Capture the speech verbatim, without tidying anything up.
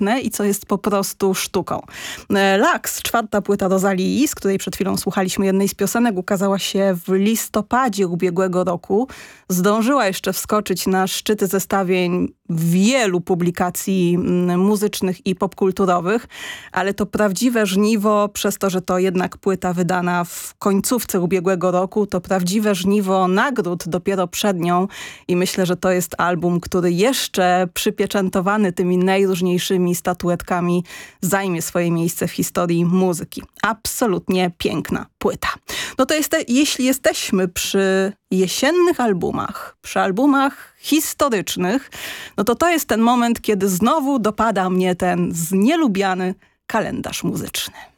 piękne i co jest po prostu sztuką. Lux, czwarta płyta Rosalii, z której przed chwilą słuchaliśmy jednej z piosenek, ukazała się w listopadzie ubiegłego roku. Zdążyła jeszcze wskoczyć na szczyty zestawień wielu publikacji muzycznych i popkulturowych, ale to prawdziwe żniwo, przez to, że to jednak płyta wydana w końcówce ubiegłego roku, to prawdziwe żniwo nagród dopiero przed nią i myślę, że to jest album, który jeszcze przypieczętowany tymi najróżniejszymi statuetkami zajmie swoje miejsce w historii muzyki. Absolutnie piękna płyta. No to jest te, jeśli jesteśmy przy jesiennych albumach, przy albumach historycznych, no to to jest ten moment, kiedy znowu dopada mnie ten znielubiany kalendarz muzyczny.